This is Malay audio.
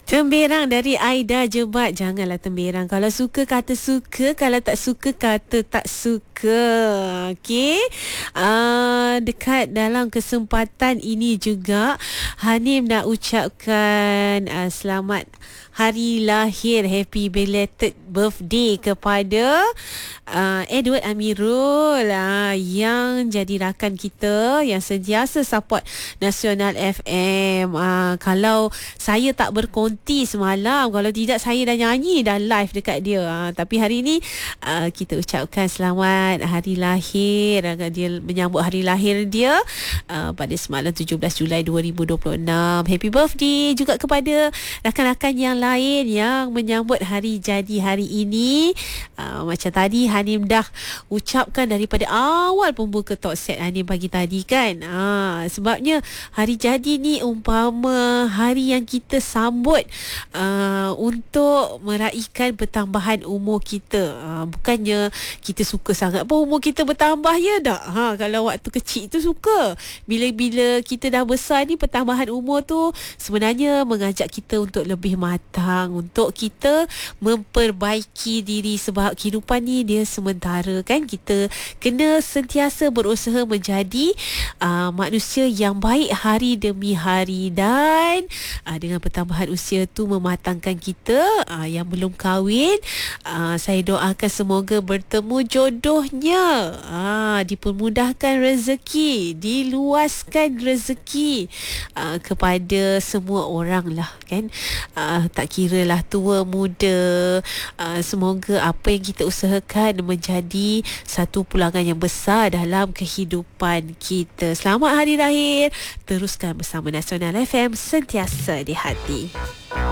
Temberang dari Aida Jebat. Janganlah temberang. Kalau suka kata suka, kalau tak suka kata tak suka. Okey. Dekat dalam kesempatan ini juga Hanim nak ucapkan selamat hari lahir, happy belated birthday kepada Edward Amirul yang jadi rakan kita yang sentiasa support Nasional FM. Kalau saya tak berkonti semalam, kalau tidak saya dah nyanyi dah live dekat dia. Tapi hari ini kita ucapkan selamat hari lahir. Dia menyambut hari lahir dia pada semalam 17 Julai 2026. Happy birthday juga kepada rakan-rakan yang lain yang menyambut hari jadi hari ini. Macam tadi Hanim dah ucapkan daripada awal pembuka talk set Hanim pagi tadi kan. Sebabnya hari jadi ni umpama hari yang kita sambut untuk meraihkan pertambahan umur kita. Bukannya kita suka sangat pun umur kita bertambah ya tak? Kalau waktu kecil tu suka. Bila-bila kita dah besar ni, pertambahan umur tu sebenarnya mengajak kita untuk lebih matang, untuk kita memperbaiki diri, sebab kehidupan ni dia sementara kan. Kita kena sentiasa berusaha menjadi manusia yang baik hari demi hari, dan dengan pertambahan usia tu mematangkan kita. Yang belum kahwin, saya doakan semoga bertemu jodohnya, dipermudahkan rezeki, diluaskan rezeki kepada semua orang lah kan. Tak kira lah tua muda, semoga apa yang kita usahakan menjadi satu pulangan yang besar dalam kehidupan kita. Selamat hari lahir. Teruskan bersama Nasional FM, sentiasa di hati.